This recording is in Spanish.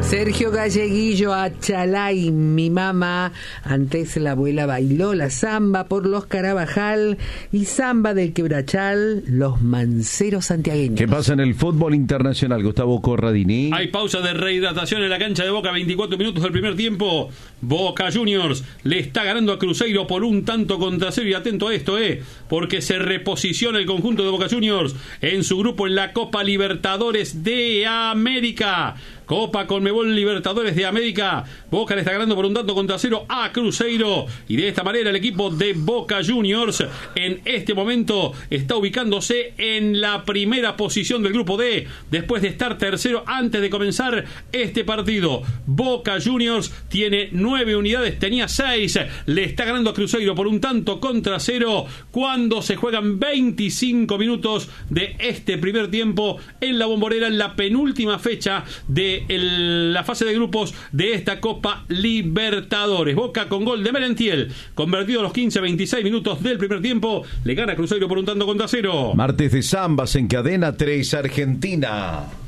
Sergio Galleguillo, Achalay, mi mamá. Antes la abuela bailó la samba por los Carabajal y samba del Quebrachal, los manceros santiagueños. ¿Qué pasa en el fútbol internacional, Gustavo Corradini? Hay pausa de rehidratación en la cancha de Boca, 24 minutos del primer tiempo. Boca Juniors le está ganando a Cruzeiro por 1-0 y atento a esto, porque se reposiciona el conjunto de Boca Juniors en su grupo en la Copa Libertadores de América. Copa Conmebol Libertadores de América. Boca le está ganando por 1-0 a Cruzeiro y de esta manera el equipo de Boca Juniors en este momento está ubicándose en la primera posición del grupo D después de estar tercero antes de comenzar este partido. Boca Juniors tiene 9 unidades, tenía 6, le está ganando a Cruzeiro por 1-0 cuando se juegan 25 minutos de este primer tiempo en la Bombonera, en la penúltima fecha de la fase de grupos de esta Copa Libertadores. Boca con gol de Merentiel, convertido a los 15-26 minutos del primer tiempo, le gana a Cruzeiro por 1-0. Martes de Zambas en Cadena 3 Argentina.